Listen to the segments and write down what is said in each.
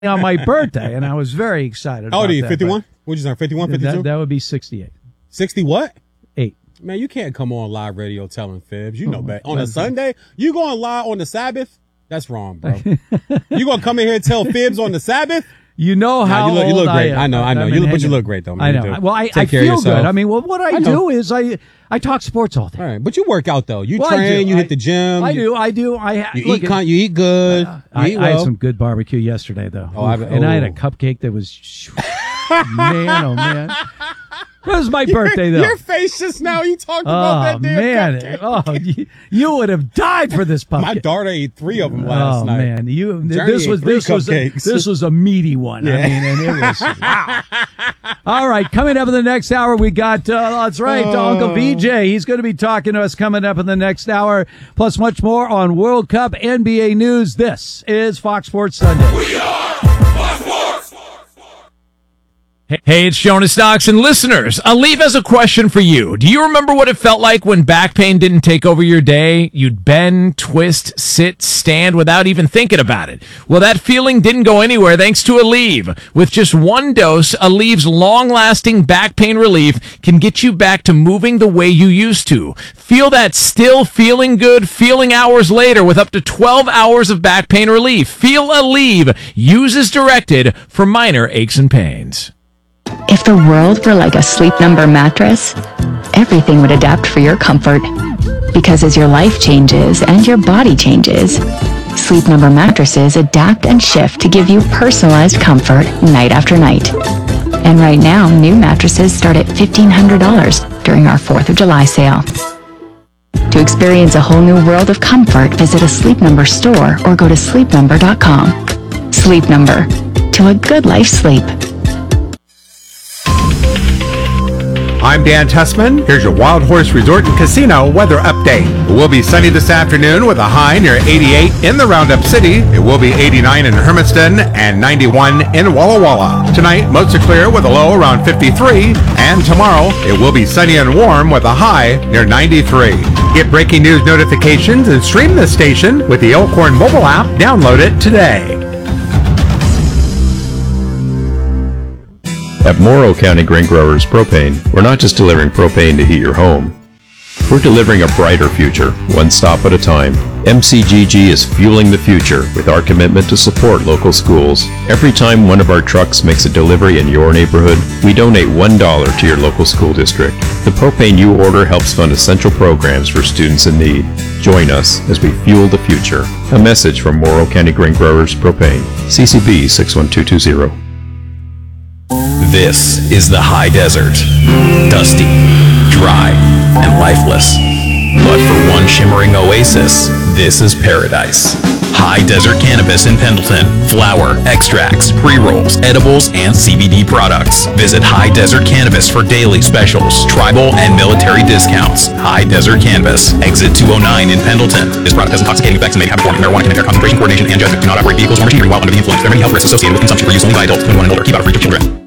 on my birthday, and I was very excited. How old are you? 51? What'd you say? 51, 52? That would be 68. 60 what? 8. Man, you can't come on live radio telling fibs. You know better. On a Sunday? You going live on the Sabbath? That's wrong, bro. You going to come in here and tell fibs on the Sabbath? You know how you old look great. I am. I know. But you look great, though, man. I know. Well, I feel good. I mean, what I do is I talk sports all day. All right, but you work out, though. You train, you hit the gym. I do. You eat good. I had some good barbecue yesterday, though. I had a cupcake that was, man, oh, man. It was my birthday, though. Your face just now, you talked about that damn cupcake. Oh, you would have died for this pumpkin. My daughter ate 3 of them last night. Oh, man. This was a meaty one. Yeah. I mean, and it was, wow. All right, coming up in the next hour, we got, Uncle VJ. He's going to be talking to us coming up in the next hour, plus much more on World Cup NBA news. This is Fox Sports Sunday. We are Fox Sports. Hey, it's Jonas Knox, and listeners, Aleve has a question for you. Do you remember what it felt like when back pain didn't take over your day? You'd bend, twist, sit, stand without even thinking about it. Well, that feeling didn't go anywhere thanks to Aleve. With just 1 dose, Aleve's long-lasting back pain relief can get you back to moving the way you used to. Feel that still feeling good feeling hours later with up to 12 hours of back pain relief. Feel Aleve. Use as directed for minor aches and pains. If the world were like a Sleep Number mattress, everything would adapt for your comfort. Because as your life changes and your body changes, Sleep Number mattresses adapt and shift to give you personalized comfort night after night. And right now, new mattresses start at $1,500 during our 4th of July sale. To experience a whole new world of comfort, visit a Sleep Number store or go to sleepnumber.com. Sleep Number. To a good night's sleep. I'm Dan Tessman. Here's your Wild Horse Resort and Casino weather update. It will be sunny this afternoon with a high near 88 in the Roundup City. It will be 89 in Hermiston and 91 in Walla Walla. Tonight, most are clear with a low around 53. And tomorrow, it will be sunny and warm with a high near 93. Get breaking news notifications and stream the station with the Elkhorn mobile app. Download it today. At Morrow County Grain Growers Propane, we're not just delivering propane to heat your home. We're delivering a brighter future, one stop at a time. MCGG is fueling the future with our commitment to support local schools. Every time one of our trucks makes a delivery in your neighborhood, we donate $1 to your local school district. The propane you order helps fund essential programs for students in need. Join us as we fuel the future. A message from Morrow County Grain Growers Propane. CCB 61220. This is the high desert. Dusty, dry, and lifeless. But for one shimmering oasis, this is paradise. High Desert Cannabis in Pendleton. Flower, extracts, pre-rolls, edibles, and CBD products. Visit High Desert Cannabis for daily specials, tribal, and military discounts. High Desert Cannabis. Exit 209 in Pendleton. This product has intoxicating effects and may have a form of marijuana can impair concentration, coordination, and judgment. Do not operate vehicles or machinery while under the influence. There are many health risks associated with consumption for use only by adults 21 and older. Keep out of reach of children.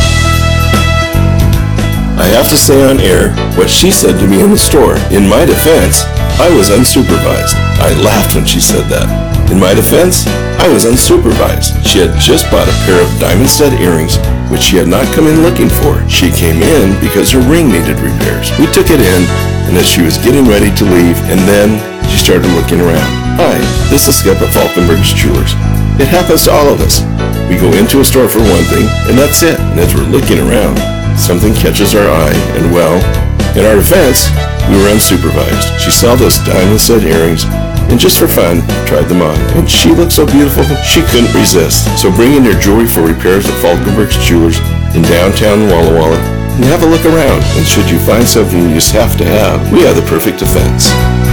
I have to say on air what she said to me in the store. In my defense, I was unsupervised. I laughed when she said that. In my defense, I was unsupervised. She had just bought a pair of diamond stud earrings, which she had not come in looking for. She came in because her ring needed repairs. We took it in, and as she was getting ready to leave, and then she started looking around. Hi, this is Skip at Falkenberg's Jewelers. It happens to all of us. We go into a store for one thing, and that's it. And as we're looking around, something catches our eye, and well, in our defense, we were unsupervised. She saw those diamond stud earrings, and just for fun, tried them on. And she looked so beautiful, she couldn't resist. So bring in your jewelry for repairs at Falkenberg's Jewelers in downtown Walla Walla, and have a look around. And should you find something you just have to have, we have the perfect defense.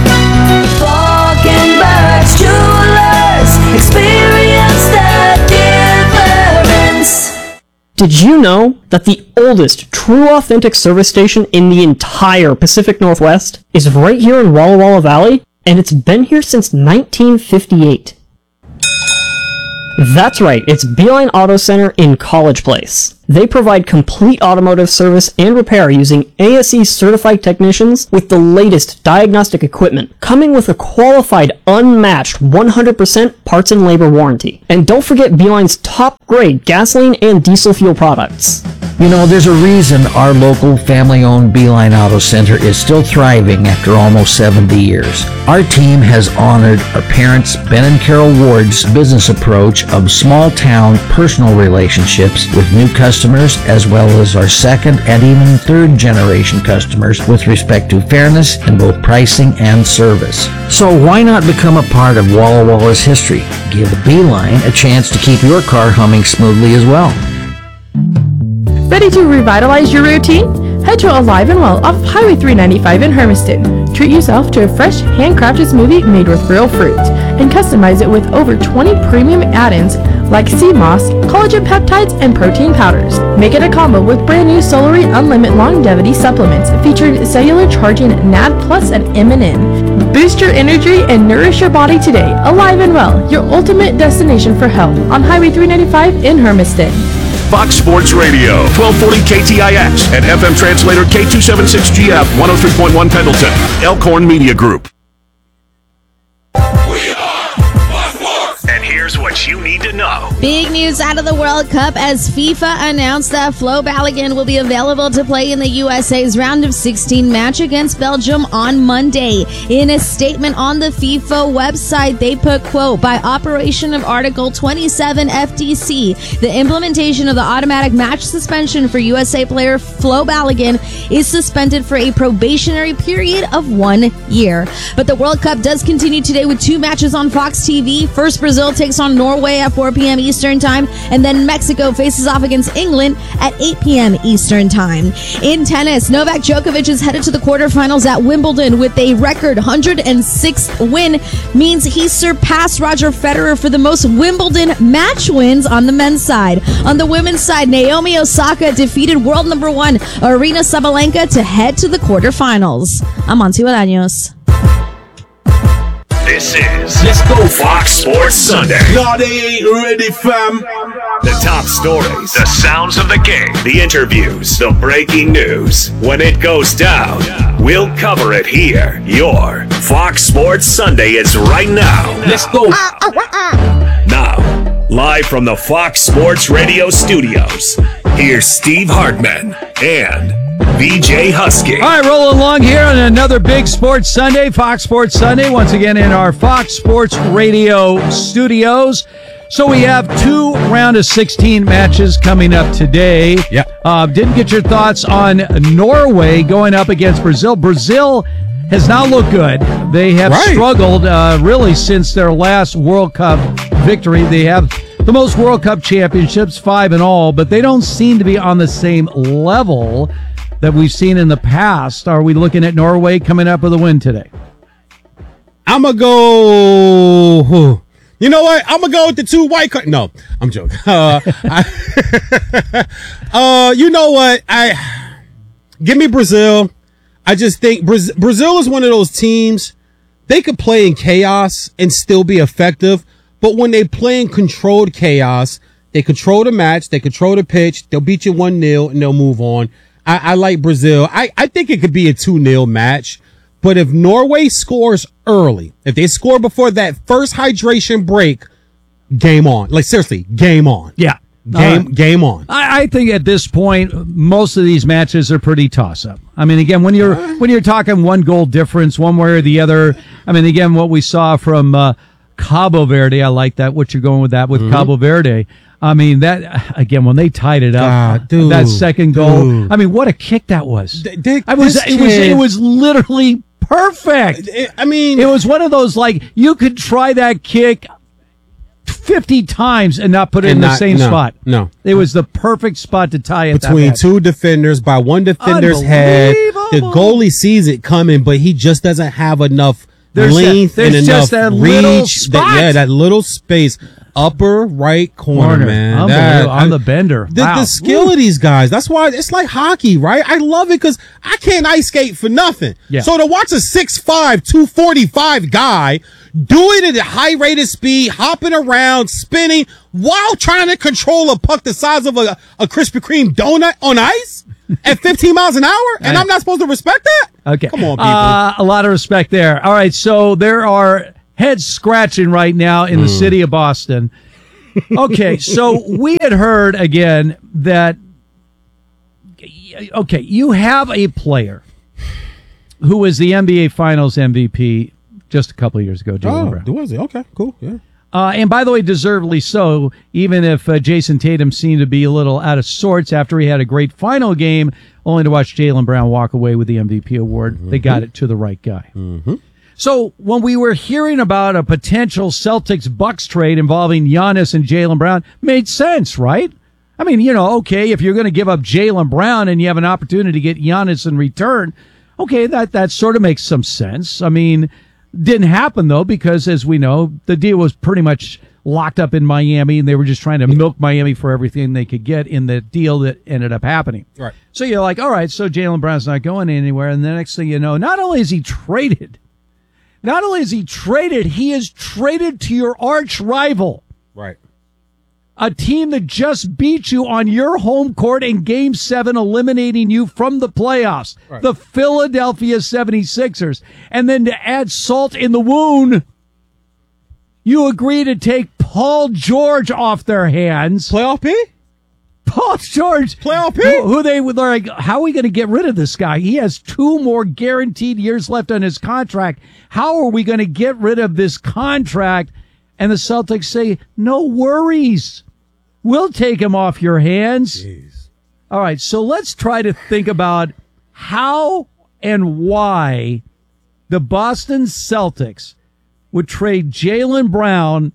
Falkenberg's Jewelers, experience the difference. Did you know that the oldest true authentic service station in the entire Pacific Northwest is right here in Walla Walla Valley? And it's been here since 1958. That's right, it's Beeline Auto Center in College Place. They provide complete automotive service and repair using ASE certified technicians with the latest diagnostic equipment, coming with a qualified, unmatched 100% parts and labor warranty. And don't forget Beeline's top grade gasoline and diesel fuel products. You know, there's a reason our local family-owned Beeline Auto Center is still thriving after almost 70 years. Our team has honored our parents, Ben and Carol Ward's business approach of small-town personal relationships with new customers, as well as our second and even third-generation customers with respect to fairness in both pricing and service. So why not become a part of Walla Walla's history? Give Beeline a chance to keep your car humming smoothly as well. Ready to revitalize your routine? Head to Alive and Well off of Highway 395 in Hermiston. Treat yourself to a fresh, handcrafted smoothie made with real fruit, and customize it with over 20 premium add-ins like sea moss, collagen peptides, and protein powders. Make it a combo with brand new Solary Unlimited Longevity supplements featuring cellular charging NAD Plus and MNN. Boost your energy and nourish your body today. Alive and Well, your ultimate destination for health on Highway 395 in Hermiston. Fox Sports Radio, 1240 KTIX, and FM translator K276GF, 103.1 Pendleton, Elkhorn Media Group. And here's what you need to know. Big news out of the World Cup as FIFA announced that Flo Balogun will be available to play in the USA's round of 16 match against Belgium on Monday. In a statement on the FIFA website, they put, quote, by operation of Article 27 FTC, the implementation of the automatic match suspension for USA player Flo Balogun is suspended for a probationary period of 1 year. But the World Cup does continue today with 2 matches on Fox TV. First, Brazil takes on Norway at 4 p.m. Eastern Time, and then Mexico faces off against England at 8 p.m. Eastern Time. In tennis, Novak Djokovic is headed to the quarterfinals at Wimbledon with a record 106th win, means he surpassed Roger Federer for the most Wimbledon match wins on the men's side. On the women's side, Naomi Osaka defeated world number 1 Aryna Sabalenka to head to the quarterfinals. I'm Monty Bolaños. This is Let's Go Fox Sports Sunday. No, they ain't ready, fam. The top stories, the sounds of the game, the interviews, the breaking news. When it goes down, we'll cover it here. Your Fox Sports Sunday is right now. Let's go. Now, live from the Fox Sports Radio studios, here's Steve Hartman and VJ Husky. All right, rolling along here on another big Sports Sunday, Fox Sports Sunday, once again in our Fox Sports Radio studios. So we have 2 round of 16 matches coming up today. Yeah. Didn't get your thoughts on Norway going up against Brazil. Brazil has not looked good. They have struggled really since their last World Cup victory. They have the most World Cup championships, 5 in all, but they don't seem to be on the same level that we've seen in the past. Are we looking at Norway coming up with a win today? I'm going to go... You know what? I'm going to go with the 2 white cards. No, I'm joking. You know what? Give me Brazil. I just think Brazil is one of those teams, they could play in chaos and still be effective, but when they play in controlled chaos, they control the match, they control the pitch, they'll beat you 1-0 and they'll move on. I like Brazil. I think it could be a 2-0 match, but if Norway scores early, if they score before that first hydration break, game on. Like, seriously, game on. Yeah. Game on. I think at this point, most of these matches are pretty toss-up. I mean, again, when you're talking 1 goal difference, one way or the other, I mean, again, what we saw from Cabo Verde, I like that, what you're going with that with Cabo Verde. I mean, that, again, when they tied it up, that second goal, I mean, what a kick that was. It was literally perfect. I mean, it was one of those, like, you could try that kick 50 times and not put it in the same spot. No. It was the perfect spot to tie it between 2 defenders by 1 defender's head. The goalie sees it coming, but he just doesn't have enough length and enough reach. That little spot. That little space. upper right corner, man. On the bender. The skill of these guys. That's why it's like hockey, right? I love it because I can't ice skate for nothing. Yeah. So to watch a 6'5", 245 guy do it at a high rate of speed, hopping around, spinning, while trying to control a puck the size of a Krispy Kreme donut on ice at 15 miles an hour, and I'm not supposed to respect that? Okay. Come on, people. A lot of respect there. All right, so there are heads scratching right now in the city of Boston. Okay, so we had heard again that, okay, you have a player who was the NBA Finals MVP just a couple of years ago, Jaylen Brown. Was it? Okay, cool, yeah. And by the way, deservedly so, even if Jason Tatum seemed to be a little out of sorts after he had a great final game, only to watch Jaylen Brown walk away with the MVP award. They got it to the right guy. So when we were hearing about a potential Celtics-Bucks trade involving Giannis and Jaylen Brown, made sense, right? I mean, okay, if you're going to give up Jaylen Brown and you have an opportunity to get Giannis in return, okay, that sort of makes some sense. I mean, didn't happen, though, because, as we know, the deal was pretty much locked up in Miami, and they were just trying to milk Miami for everything they could get in the deal that ended up happening. Right. So you're like, all right, so Jaylen Brown's not going anywhere, and the next thing you know, not only is he traded, he is traded to your arch rival. Right. A team that just beat you on your home court in Game 7, eliminating you from the playoffs. Right. The Philadelphia 76ers. And then to add salt in the wound, you agree to take Paul George off their hands. Playoff P? Paul George. Playoff P? Who they were like, how are we going to get rid of this guy? He has 2 more guaranteed years left on his contract. How are we going to get rid of this contract? And the Celtics say, no worries. We'll take him off your hands. Jeez. All right, so let's try to think about how and why the Boston Celtics would trade Jaylen Brown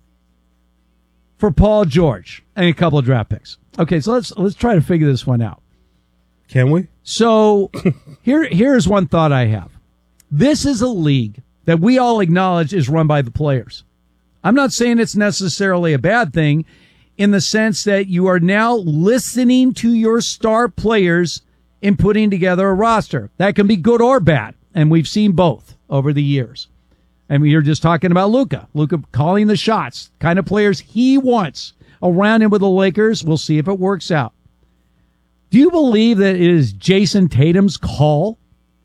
for Paul George and a couple of draft picks. Okay, so let's try to figure this one out. Can we? So here's one thought I have. This is a league that we all acknowledge is run by the players. I'm not saying it's necessarily a bad thing, in the sense that you are now listening to your star players in putting together a roster. That can be good or bad, and we've seen both over the years. And we were just talking about Luka. Luka calling the shots, kind of players he wants around him with the Lakers. We'll see if it works out. Do you believe that it is Jason Tatum's call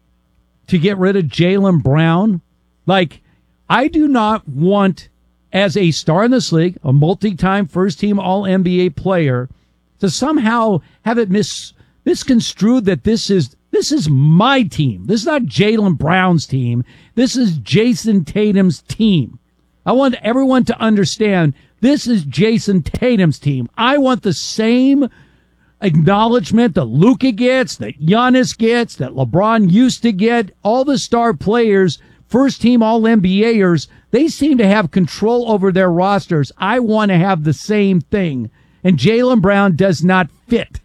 to get rid of Jaylen Brown? Like, I do not want, as a star in this league, a multi-time first-team All-NBA player, to somehow have it misconstrued that this is my team. This is not Jaylen Brown's team. This is Jason Tatum's team. I want everyone to understand this is Jason Tatum's team. I want the same acknowledgement that Luka gets, that Giannis gets, that LeBron used to get. All the star players, first-team All-NBAers, they seem to have control over their rosters. I want to have the same thing. And Jaylen Brown does not fit.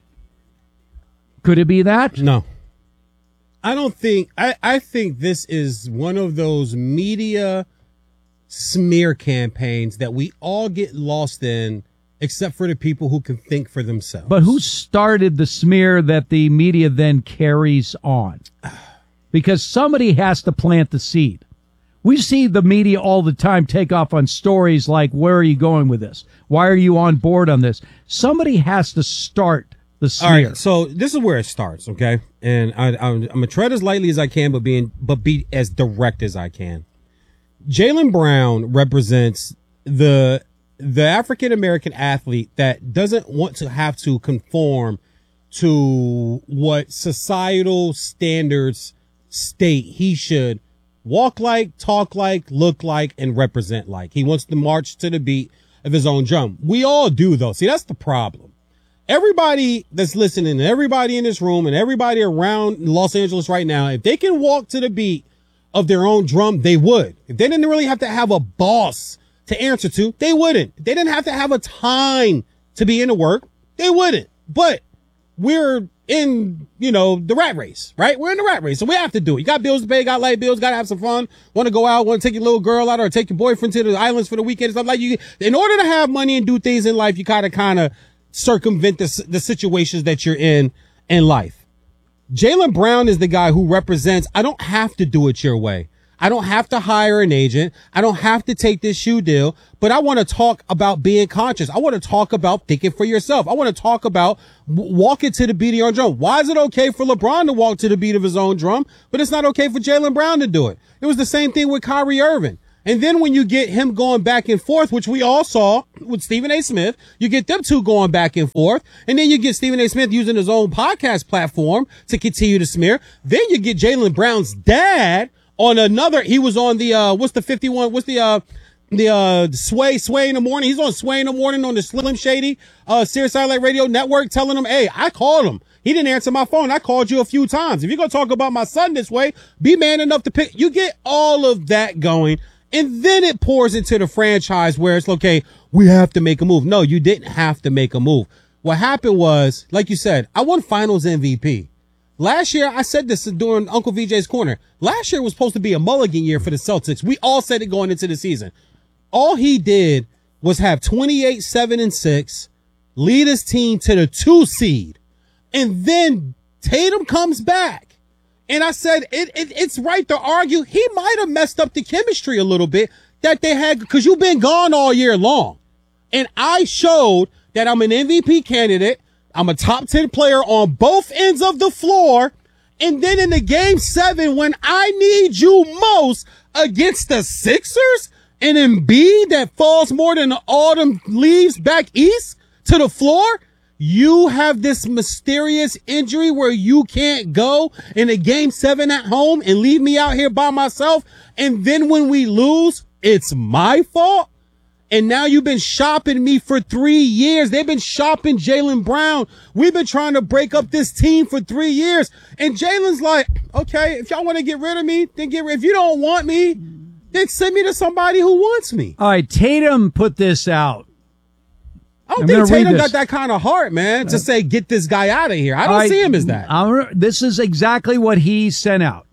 Could it be that? No. I don't think, I think this is one of those media smear campaigns that we all get lost in, except for the people who can think for themselves. But who started the smear that the media then carries on? Because somebody has to plant the seed. We see the media all the time take off on stories like, where are you going with this? Why are you on board on this? Somebody has to start the smear. All right, so this is where it starts, okay? And I'm going to tread as lightly as I can, but be as direct as I can. Jaylen Brown represents the African-American athlete that doesn't want to have to conform to what societal standards state he should walk like, talk like, look like, and represent like. He wants to march to the beat of his own drum. We all do, though. See, that's the problem. Everybody that's listening, everybody in this room, and everybody around Los Angeles right now, if they can walk to the beat of their own drum, they would. If they didn't really have to have a boss to answer to, they wouldn't. If they didn't have to have a time to be into work, they wouldn't. But we're in, the rat race, right? We're in the rat race, so we have to do it. You got bills to pay, got light bills, got to have some fun, want to go out, want to take your little girl out or take your boyfriend to the islands for the weekend and stuff like you. In order to have money and do things in life, you gotta kind of circumvent the situations that you're in life. Jaylen Brown is the guy who represents, I don't have to do it your way. I don't have to hire an agent. I don't have to take this shoe deal, but I want to talk about being conscious. I want to talk about thinking for yourself. I want to talk about walking to the beat of your own drum. Why is it okay for LeBron to walk to the beat of his own drum, but it's not okay for Jaylen Brown to do it? It was the same thing with Kyrie Irving. And then when you get him going back and forth, which we all saw with Stephen A. Smith, you get them two going back and forth. And then you get Stephen A. Smith using his own podcast platform to continue to smear. Then you get Jaylen Brown's dad on another. He was on the, Sway in the morning. He's on Sway in the morning on the Slim Shady, Sirius Satellite Radio Network, telling him, hey, I called him. He didn't answer my phone. I called you a few times. If you're going to talk about my son this way, be man enough to pick. You get all of that going. And then it pours into the franchise where it's okay, we have to make a move. No, you didn't have to make a move. What happened was, like you said, I won finals MVP. Last year, I said this during Uncle VJ's Corner. Last year was supposed to be a mulligan year for the Celtics. We all said it going into the season. All he did was have 28, 7, and 6, lead his team to the 2 seed. And then Tatum comes back. And I said, it's right to argue he might have messed up the chemistry a little bit that they had because you've been gone all year long. And I showed that I'm an MVP candidate. I'm a top 10 player on both ends of the floor. And then in the game 7, when I need you most against the Sixers, and Embiid that falls more than the autumn leaves back east to the floor, you have this mysterious injury where you can't go in a game 7 at home and leave me out here by myself. And then when we lose, it's my fault. And now you've been shopping me for 3 years. They've been shopping Jaylen Brown. We've been trying to break up this team for 3 years. And Jaylen's like, okay, if y'all want to get rid of me, then get rid. If you don't want me, then send me to somebody who wants me. All right, Tatum put this out. I don't think Tatum got that kind of heart, man, to say, get this guy out of here. I don't see him as that. This is exactly what he sent out.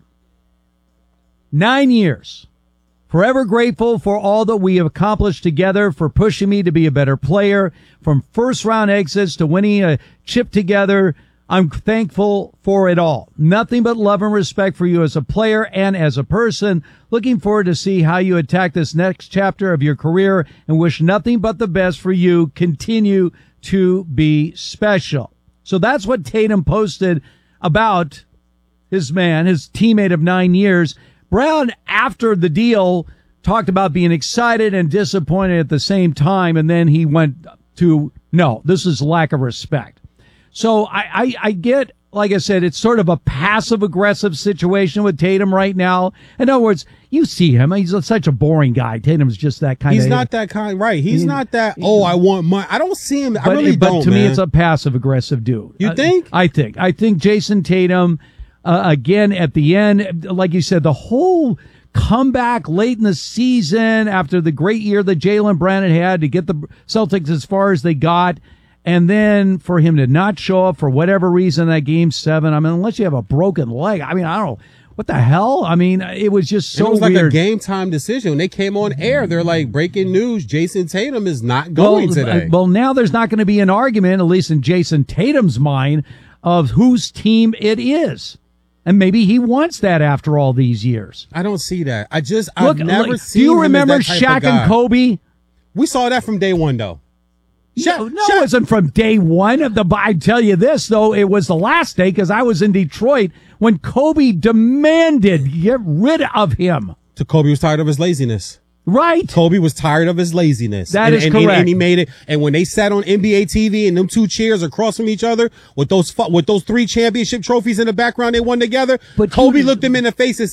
9 years. Forever grateful for all that we have accomplished together, for pushing me to be a better player, from first-round exits to winning a chip together. I'm thankful for it all. Nothing but love and respect for you as a player and as a person. Looking forward to see how you attack this next chapter of your career and wish nothing but the best for you. Continue to be special. So that's what Tatum posted about his teammate of 9 years. Brown, after the deal, talked about being excited and disappointed at the same time, and then he went to, no, this is lack of respect. So I get, like I said, it's sort of a passive-aggressive situation with Tatum right now. In other words, you see him. He's such a boring guy. Tatum's just that kind of... He's not that kind, right. He's not that, I want my... I don't see him. I really don't, But to me, it's a passive-aggressive dude. You think? I think Jason Tatum, again, at the end, like you said, the whole comeback late in the season after the great year that Jaylen Brown had to get the Celtics as far as they got... And then for him to not show up for whatever reason that game 7, I mean, unless you have a broken leg, I mean, I don't know. What the hell? I mean, it was just so weird. It was like a game time decision. When they came on air, they're like, breaking news, Jason Tatum is not going today. Well, now there's not going to be an argument, at least in Jason Tatum's mind, of whose team it is. And maybe he wants that after all these years. I don't see that. I've never seen Do you remember Shaq and Kobe? We saw that from day one, though. No, it wasn't from day one of the. I tell you this though, it was the last day because I was in Detroit when Kobe demanded get rid of him. So Kobe was tired of his laziness. Right. Kobe was tired of his laziness. That is correct. And he made it. And when they sat on NBA TV and them two chairs across from each other with those 3 championship trophies in the background they won together, but Kobe looked him in the face and said,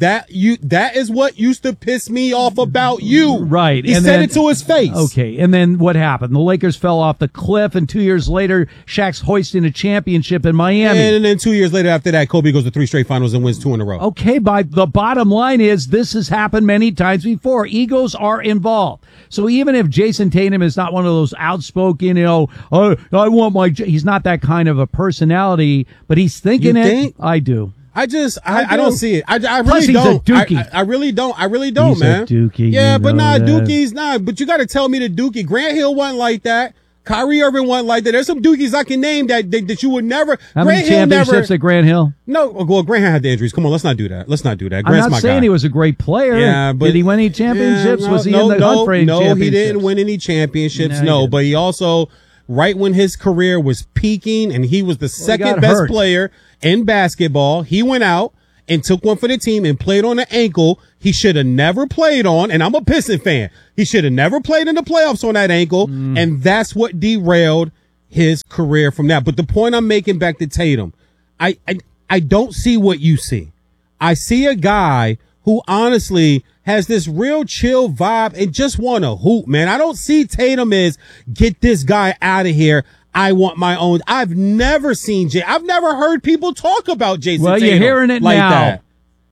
that is what used to piss me off about you. Right. He said it to his face. Okay. And then what happened? The Lakers fell off the cliff, and 2 years later, Shaq's hoisting a championship in Miami. And then 2 years later after that, Kobe goes to 3 straight finals and wins 2 in a row. Okay. By the bottom line is this has happened many times before. Egos are involved. So even if Jason Tatum is not one of those outspoken, I want my, he's not that kind of a personality, but he's thinking it. I do. I don't see it. I Plus, really don't. He's a dookie. I really don't, He's man. A dookie. Yeah, but that. Dookie's not. But you got to tell me the dookie. Grant Hill wasn't like that. Kyrie Irving wasn't like that. There's some dookies I can name that you would never. How many championships at Grant Hill? No, well, Grant Hill had the injuries. Come on, let's not do that. Grant's I'm not my saying guy. he was a great player. Yeah, but did he win any championships? Was he in the hunt for any championships? No, he didn't win any championships. No, but he also, right when his career was peaking and he was the second best player in basketball, he went out and took one for the team and played on an ankle he should have never played on. And I'm a Piston fan. He should have never played in the playoffs on that ankle. And that's what derailed his career from that. But the point I'm making back to Tatum, I don't see what you see. I see a guy who honestly has this real chill vibe and just want to hoop, man. I don't see Tatum as get this guy out of here. I want my own. I've never seen I've never heard people talk about Jason Tatum. Well, you're hearing it like now. That.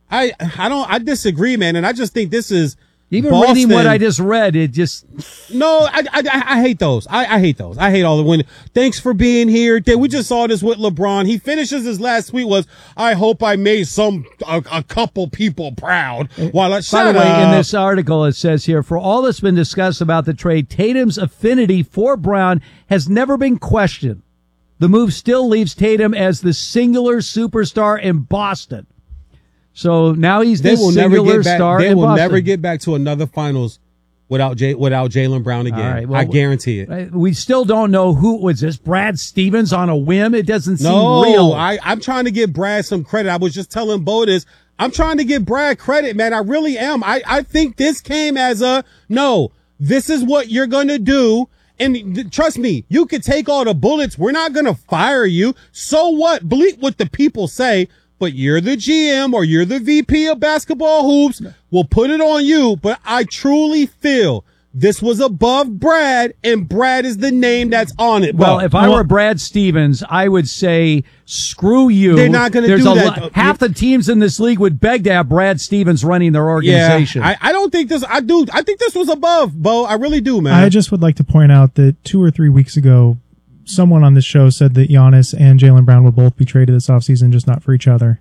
I disagree, man. And I just think this is even Boston. reading what I just read. It just no. I hate those. I hate those. I hate all the when. Thanks for being here. We just saw this with LeBron. He finishes his last tweet was, "I hope I made a couple people proud." By the way, in this article it says here, for all that's been discussed about the trade, Tatum's affinity for Brown has never been questioned. The move still leaves Tatum as the singular superstar in Boston. So now he's the singular star in Boston. They will never get back to another finals without Jaylen Brown again. All right, well, I guarantee it. We still don't know who was this. Brad Stevens on a whim? It doesn't seem real. I'm trying to give Brad some credit. I was just telling Bo this. I'm trying to give Brad credit, man. I really am. I think this came as no, this is what you're going to do. And trust me, you could take all the bullets. We're not going to fire you. So what? Believe what the people say. But you're the GM or you're the VP of basketball hoops. We'll put it on you. But I truly feel this was above Brad, and Brad is the name that's on it. Well, if I were Brad Stevens, I would say, screw you. They're not going to do that. Half the teams in this league would beg to have Brad Stevens running their organization. Yeah, I don't think this, I think this was above, Bo. I really do, man. I just would like to point out that 2 or 3 weeks ago, someone on this show said that Giannis and Jaylen Brown would both be traded this offseason, just not for each other.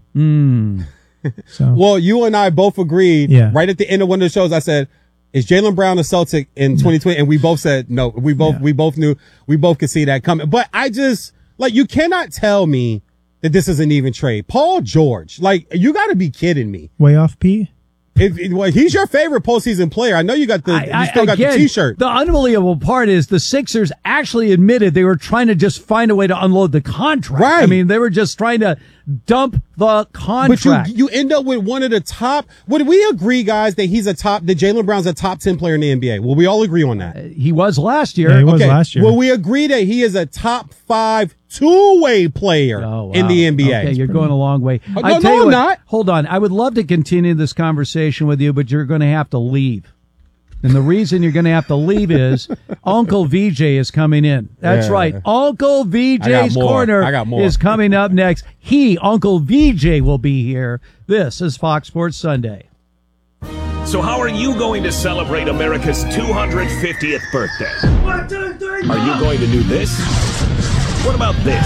So. Well, you and I both agreed right at the end of one of the shows. I said, is Jaylen Brown a Celtic in 2020? And we both said no. We both knew, we both could see that coming. But I just, you cannot tell me that this is an even trade. Paul George, you got to be kidding me. Way off P? He's your favorite postseason player. I know you got you still got the T-shirt. The unbelievable part is the Sixers actually admitted they were trying to just find a way to unload the contract. Right. I mean, they were just trying to dump the contract. But you end up with one of the top. Would we agree, guys, that that Jaylen Brown's a top 10 player in the NBA? Will we all agree on that? He was last year. Yeah, he was last year. Will we agree that he is a top 5 two-way player in the NBA? Okay, you're going a long way. No, I'm not. Hold on. I would love to continue this conversation with you, but you're going to have to leave. And the reason you're going to have to leave is Uncle VJ is coming in. That's right. Uncle VJ's Corner is coming up next. Uncle VJ, will be here. This is Fox Sports Sunday. So how are you going to celebrate America's 250th birthday? 1, 2, 3, Are you going to do this? What about this?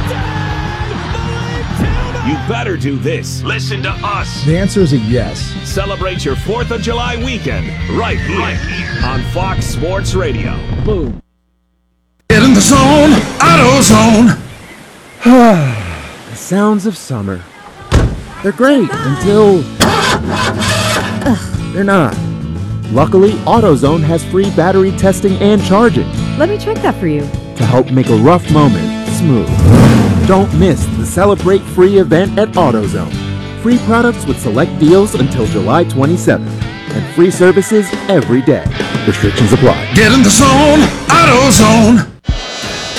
You better do this. Listen to us. The answer is a yes. Celebrate your 4th of July weekend right here on Fox Sports Radio. Boom. Get in the zone, AutoZone. The sounds of summer. They're great until they're not. Luckily, AutoZone has free battery testing and charging. Let me check that for you. To help make a rough moment smooth. Don't miss the Celebrate Free event at AutoZone. Free products with select deals until July 27th. And free services every day. Restrictions apply. Get in the zone, AutoZone.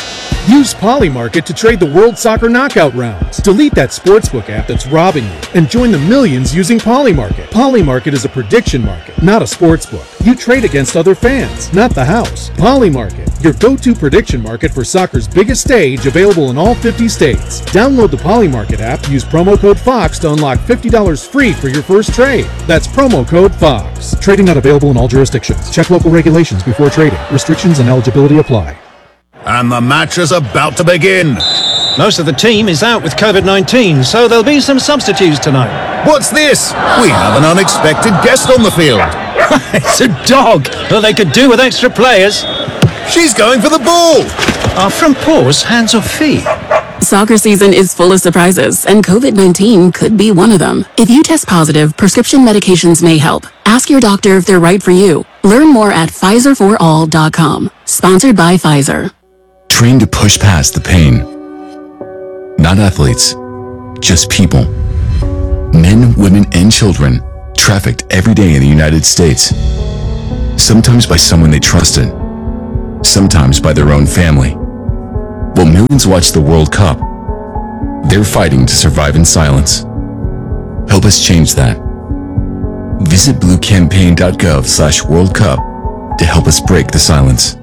Use Polymarket to trade the World Soccer Knockout rounds. Delete that sportsbook app that's robbing you and join the millions using Polymarket. Polymarket is a prediction market, not a sportsbook. You trade against other fans, not the house. Polymarket, your go-to prediction market for soccer's biggest stage, available in all 50 states. Download the Polymarket app, use promo code FOX to unlock $50 free for your first trade. That's promo code FOX. Trading not available in all jurisdictions. Check local regulations before trading. Restrictions and eligibility apply. And the match is about to begin. Most of the team is out with COVID-19, so there'll be some substitutes tonight. What's this? We have an unexpected guest on the field. It's a dog. Well, they could do with extra players. She's going for the ball. Are front paws hands or feet? Soccer season is full of surprises, and COVID-19 could be one of them. If you test positive, prescription medications may help. Ask your doctor if they're right for you. Learn more at PfizerForAll.com. Sponsored by Pfizer. Train to push past the pain. Not athletes, just people. Men, women, and children trafficked every day in the United States. Sometimes by someone they trusted, sometimes by their own family. While millions watch the World Cup, they're fighting to survive in silence. Help us change that. Visit bluecampaign.gov/World Cup to help us break the silence.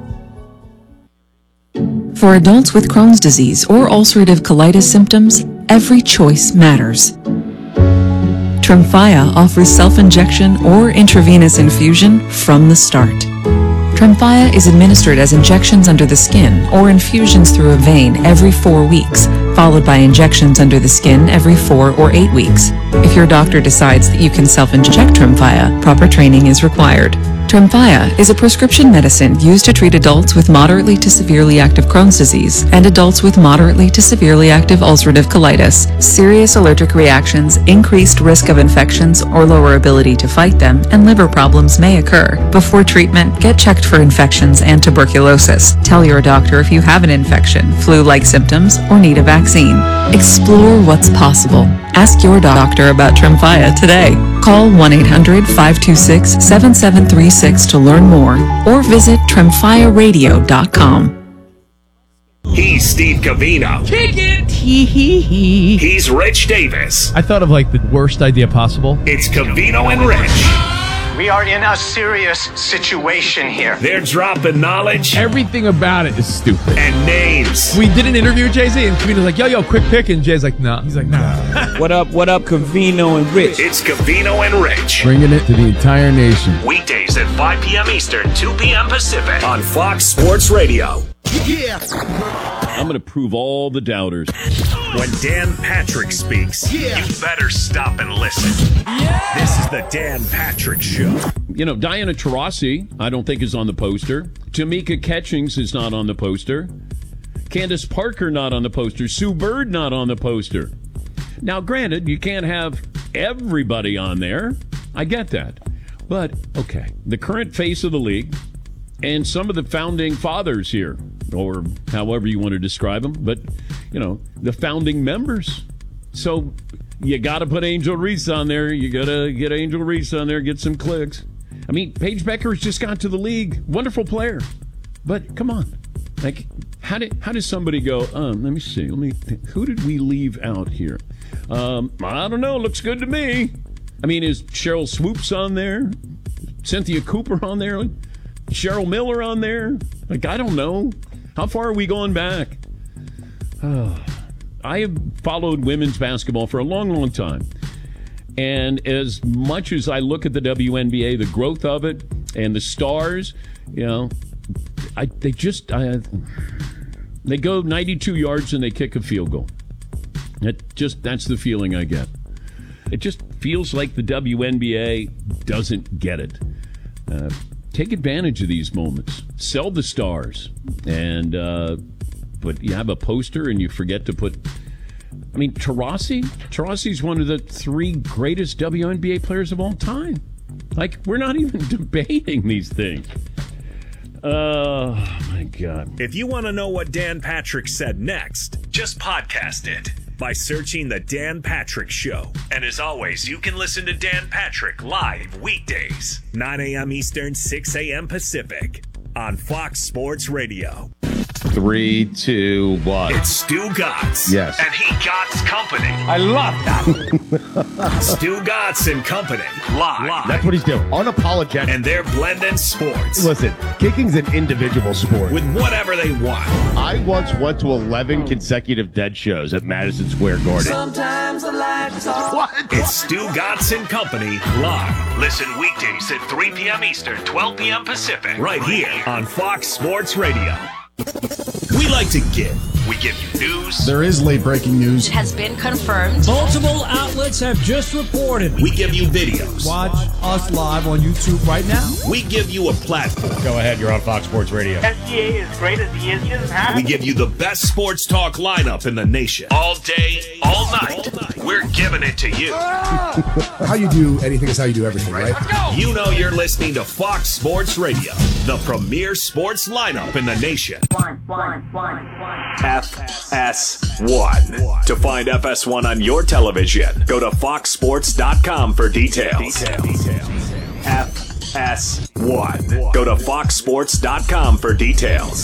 For adults with Crohn's disease or ulcerative colitis symptoms, every choice matters. Tremfya offers self-injection or intravenous infusion from the start. Tremfya is administered as injections under the skin or infusions through a vein every 4 weeks, followed by injections under the skin every 4 or 8 weeks. If your doctor decides that you can self-inject Tremfya, proper training is required. Tremfya is a prescription medicine used to treat adults with moderately to severely active Crohn's disease and adults with moderately to severely active ulcerative colitis. Serious allergic reactions, increased risk of infections or lower ability to fight them, and liver problems may occur. Before treatment, get checked for infections and tuberculosis. Tell your doctor if you have an infection, flu-like symptoms, or need a vaccine. Explore what's possible. Ask your doctor about Tremfya today. Call 1-800-526-7736 to learn more or visit TremfyaRadio.com. He's Steve Covino. Kick it! He's Rich Davis. I thought of like the worst idea possible. It's Covino and Rich. We are in a serious situation here. They're dropping knowledge. Everything about it is stupid. And names. We did an interview with Jay-Z, and Covino's like, yo, quick pick, and Jay's like, nah. He's like, nah. What up, Covino and Rich? It's Covino and Rich. Bringing it to the entire nation. Weekdays at 5 p.m. Eastern, 2 p.m. Pacific on Fox Sports Radio. Yeah. I'm going to prove all the doubters. When Dan Patrick speaks, you better stop and listen. Yeah. This is the Dan Patrick Show. You know, Diana Taurasi, I don't think is on the poster. Tamika Catchings is not on the poster. Candace Parker not on the poster. Sue Bird not on the poster. Now, granted, you can't have everybody on there. I get that. But, okay, the current face of the league and some of the founding fathers here, or however you want to describe them, but, you know, the founding members. So you got to put Angel Reese on there. You got to get Angel Reese on there, get some clicks. I mean, Paige Beckers just got to the league. Wonderful player. But come on. Like, how does somebody go, let me see. Who did we leave out here? I don't know. Looks good to me. I mean, is Cheryl Swoops on there? Cynthia Cooper on there? Cheryl Miller on there? Like, I don't know. How far are we going back? I have followed women's basketball for a long, long time. And as much as I look at the WNBA, the growth of it, and the stars, you know, they go 92 yards and they kick a field goal. That's the feeling I get. It just feels like the WNBA doesn't get it. Take advantage of these moments. Sell the stars. And but you have a poster and you forget to put... I mean, Taurasi's one of the 3 greatest WNBA players of all time. Like, we're not even debating these things. Oh, my God. If you want to know what Dan Patrick said next, just podcast it by searching The Dan Patrick Show. And as always, you can listen to Dan Patrick live weekdays, 9 a.m. Eastern, 6 a.m. Pacific on Fox Sports Radio. 3, 2, 1. It's Stu Gatz. Yes. And he Gatz Company. I love that. Stu Gatz and Company. Live. That's what he's doing. Unapologetic. And they're blending sports. Listen, kicking's an individual sport. With whatever they want. I once went to 11 consecutive Dead shows at Madison Square Garden. Sometimes I like to talk. What? It's Stu Gatz and Company live. Listen weekdays at 3 p.m. Eastern, 12 p.m. Pacific. Right here on Fox Sports Radio. We like to give. We give you news. There is late breaking news. It has been confirmed. Multiple outlets have just reported. We give you videos. Watch us live on YouTube right now. We give you a platform. Go ahead, you're on Fox Sports Radio. SGA is great as he is. He doesn't have We give you the best sports talk lineup in the nation. All day, all night. We're giving it to you. How you do anything is how you do everything, right? You know you're listening to Fox Sports Radio, the premier sports lineup in the nation. FS1. To find FS1 on your television, go to foxsports.com for details. FS1. Go to foxsports.com for details.